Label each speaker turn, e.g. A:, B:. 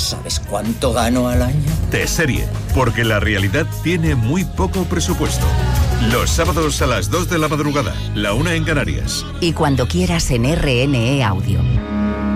A: ¿Sabes cuánto gano al año?
B: T-Serie, porque la realidad tiene muy poco presupuesto. Los sábados a las 2 de la madrugada, la 1 en Canarias.
C: Y cuando quieras en RNE Audio.